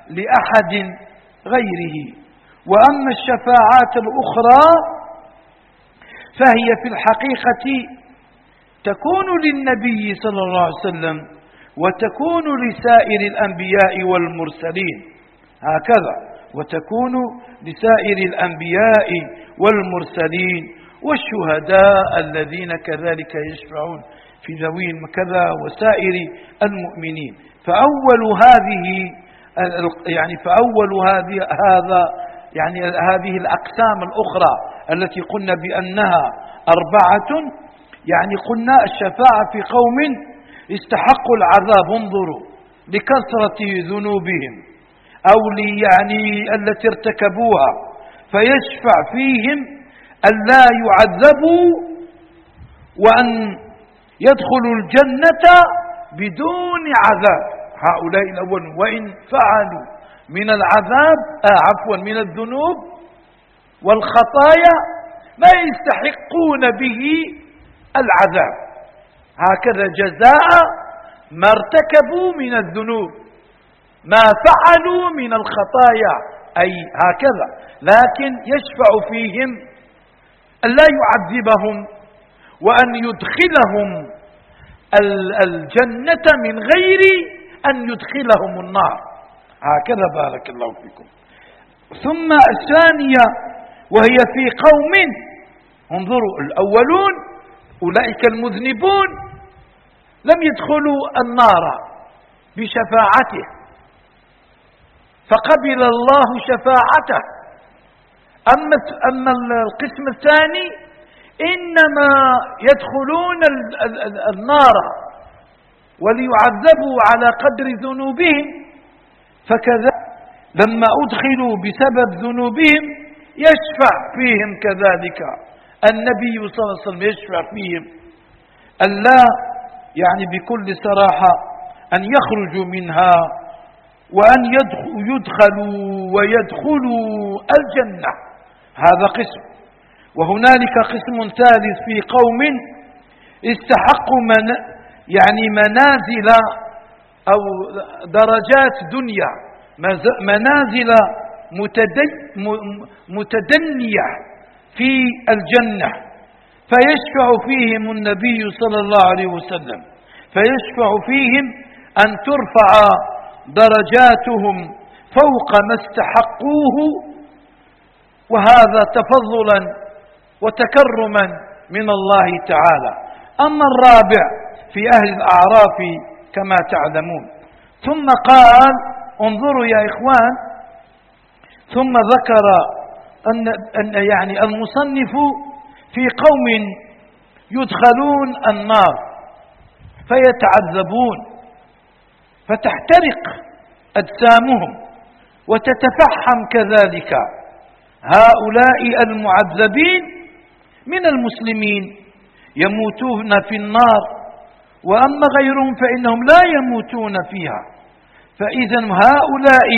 لأحد غيره. وأما الشفاعات الأخرى فهي في الحقيقة تكون للنبي صلى الله عليه وسلم وتكون لسائر الأنبياء والمرسلين، هكذا، وتكون لسائر الأنبياء والمرسلين والشهداء الذين كذلك يشفعون في ذوي كذا وسائر المؤمنين. فأول هذه الأقسام الأخرى التي قلنا بأنها 4، يعني قلنا الشفاعة في قوم استحقوا العذاب، انظروا لكثرة ذنوبهم أو التي ارتكبوها، فيشفع فيهم أن لا يعذبوا وأن يدخلوا الجنة بدون عذاب. هؤلاء الأول وإن فعلوا من العذاب من الذنوب والخطايا ما يستحقون به العذاب، هكذا جزاء ما ارتكبوا من الذنوب، ما فعلوا من الخطايا، أي هكذا، لكن يشفع فيهم أن لا يعذبهم وأن يدخلهم الجنة من غير أن يدخلهم النار، هكذا بارك الله فيكم. ثم الثانية وهي في قوم، انظروا، الأولون أولئك المذنبون لم يدخلوا النار بشفاعته فقبل الله شفاعته. أما القسم الثاني إنما يدخلون النار وليعذبوا على قدر ذنوبهم، فكذا لما أدخلوا بسبب ذنوبهم يشفع فيهم كذلك النبي صلى الله عليه وسلم، يشفع فيهم ألا بكل صراحة أن يخرجوا منها وأن يدخلوا ويدخلوا الجنة، هذا قسم. وهنالك قسم ثالث في قوم استحقوا منازل أو درجات دنيا، منازل متدنية في الجنة، فيشفع فيهم النبي صلى الله عليه وسلم، فيشفع فيهم أن ترفع درجاتهم فوق ما استحقوه، وهذا تفضلا وتكرما من الله تعالى. أما الرابع في أهل الأعراف كما تعلمون. ثم قال، انظروا يا إخوان، ثم ذكر أن المصنف في قوم يدخلون النار فيتعذبون فتحترق أجسامهم وتتفحم كذلك، هؤلاء المعذبين من المسلمين يموتون في النار، وأما غيرهم فإنهم لا يموتون فيها. فإذا هؤلاء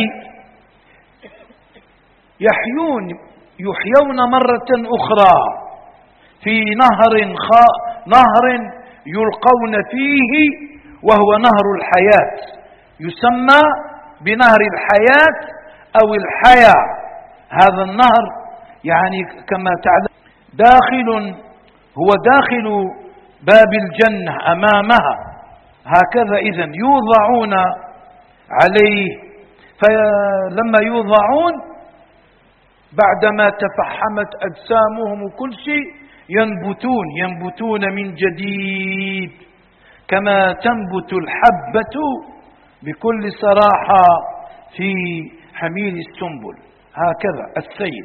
يحيون مرة أخرى في نهر يلقون فيه، وهو نهر الحياة، يسمى بنهر الحياة أو الحياة. هذا النهر كما تعلم هو داخل باب الجنة أمامها، هكذا إذن يوضعون عليه، فلما يوضعون بعدما تفحمت أجسامهم وكل شيء ينبتون من جديد، كما تنبت الحبة بكل صراحة في حميل السنبل، هكذا السيل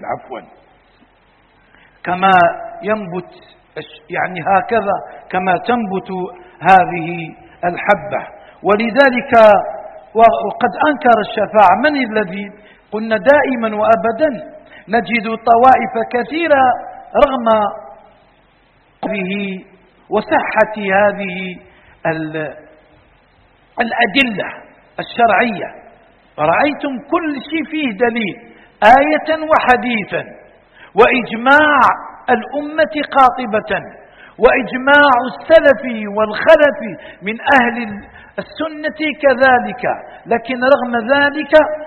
كما ينبت، هكذا كما تنبت هذه الحبة. ولذلك وقد أنكر الشفاعة من الذي قلنا دائما وأبدا نجد طوائف كثيرة رغم هذه وصحة هذه الأدلة الشرعية، رأيتم كل شيء فيه دليل، آية وحديثا، وإجماع الأمة قاطبة، وإجماع السلف والخلف من أهل السنة كذلك، لكن رغم ذلك